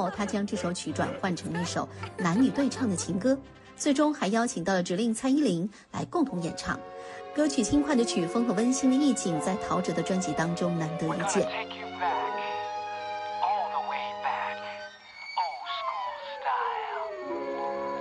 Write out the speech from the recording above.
后，他将这首曲转换成一首男女对唱的情歌，最终还邀请到了指令蔡依林来共同演唱。歌曲轻快的曲风和温馨的意境，在陶喆的专辑当中难得一见。